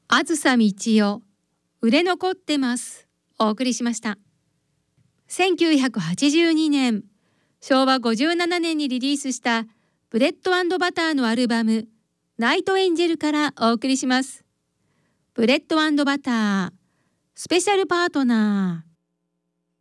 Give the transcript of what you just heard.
あずさみちよ、売れ残ってます。お送りしました。1982年、昭和57年にリリースしたブレッド&バターのアルバムナイトエンジェルからお送りします。ブレッド&バター、スペシャルパートナー。